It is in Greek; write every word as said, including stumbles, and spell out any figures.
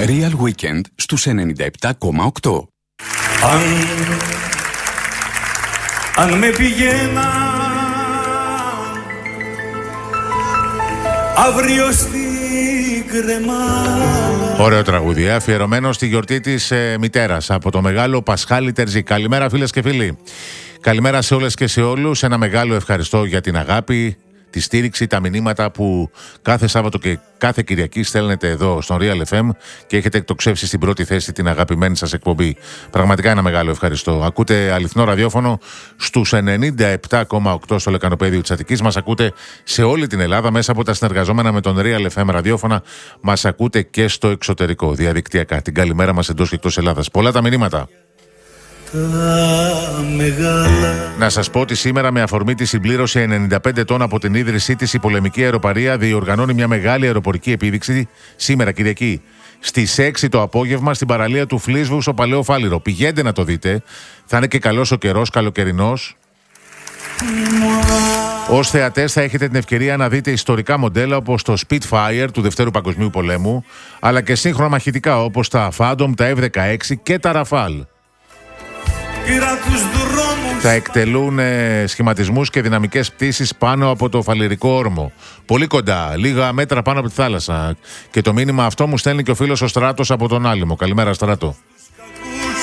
Real Weekend στους ενενήντα επτά κόμμα οκτώ. Αν, αν με πηγαίνα αύριο στην κρεμάλα. Ωραίο τραγούδι, αφιερωμένο στη γιορτή της ε, μητέρας από το μεγάλο Πασχάλη Τερζή. Καλημέρα φίλες και φίλοι. Καλημέρα σε όλες και σε όλους. Ένα μεγάλο ευχαριστώ για την αγάπη, τη στήριξη, τα μηνύματα που κάθε Σάββατο και κάθε Κυριακή στέλνετε εδώ στον Real εφ εμ και έχετε εκτοξεύσει στην πρώτη θέση την αγαπημένη σας εκπομπή. Πραγματικά ένα μεγάλο ευχαριστώ. Ακούτε αληθινό ραδιόφωνο στους ενενήντα επτά κόμμα οκτώ στο λεκανοπέδιο της Αττικής. Μας ακούτε σε όλη την Ελλάδα μέσα από τα συνεργαζόμενα με τον Real εφ εμ ραδιόφωνα. Μας ακούτε και στο εξωτερικό, διαδικτυακά. Την καλημέρα μας εντός και εκτός Ελλάδας. Πολλά τα μηνύματα. Να σας πω ότι σήμερα, με αφορμή τη συμπλήρωση ενενήντα πέντε ετών από την ίδρυσή της, η πολεμική αεροπαρία διοργανώνει μια μεγάλη αεροπορική επίδειξη σήμερα Κυριακή στις έξι το απόγευμα στην παραλία του Φλίσβου στο Παλαιό Φάληρο. Πηγαίνετε να το δείτε, θα είναι και καλός ο καιρός, καλοκαιρινός. Ως θεατές θα έχετε την ευκαιρία να δείτε ιστορικά μοντέλα όπως το Spitfire του Δευτέρου Παγκοσμίου Πολέμου, αλλά και σύγχρονα μαχητικά όπως τα Phantom, τα εφ δεκαέξι και τα Rafale. Θα εκτελούν ε, σχηματισμούς και δυναμικές πτήσεις πάνω από το φαλιρικό όρμο. Πολύ κοντά, λίγα μέτρα πάνω από τη θάλασσα. Και το μήνυμα αυτό μου στέλνει και ο φίλος ο Στράτος από τον Άλυμο. Καλημέρα Στράτο.